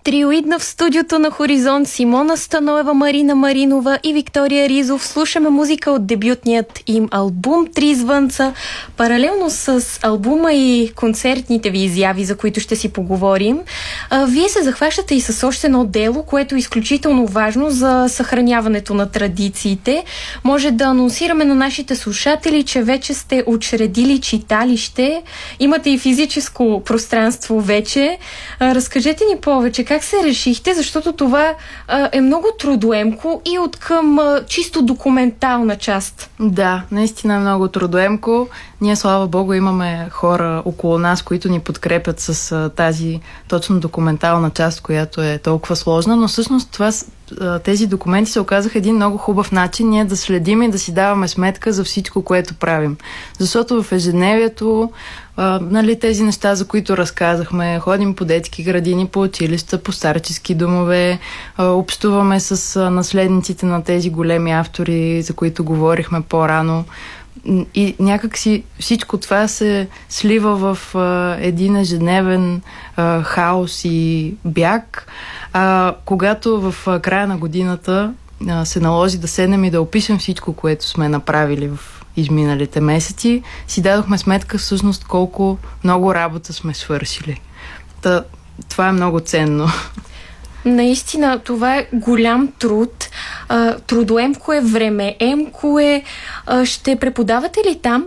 Триоидна в студиото на Хоризонт, Симона Станоева, Марина Маринова и Виктория Ризов. Слушаме музика от дебютният им албум «Три звънца». Паралелно с албума и концертните ви изяви, за които ще си поговорим, вие се захващате и с още едно дело, което е изключително важно за съхраняването на традициите. Може да анонсираме на нашите слушатели, че вече сте учредили читалище, имате и физическо пространство вече. Разкажете ни повече, как се решихте, защото това е много трудоемко и от към чисто документална част. Да, наистина е много трудоемко. Ние, слава Богу, имаме хора около нас, които ни подкрепят с тази точно документална част, която е толкова сложна, но всъщност тези документи се оказаха един много хубав начин ние да следим и да си даваме сметка за всичко, което правим. Защото в ежедневието тези неща, за които разказахме, ходим по детски градини, по училища, по старчески домове, общуваме с наследниците на тези големи автори, за които говорихме по-рано. И някак си всичко това се слива в един ежедневен хаос и бяг. Когато в края на годината се наложи да седнем и да опишем всичко, което сме направили в изминалите месеци, си дадохме сметка всъщност колко много работа сме свършили. Това е много ценно. Наистина, това е голям труд. Трудоемко е, времеемко е. Ще преподавате ли там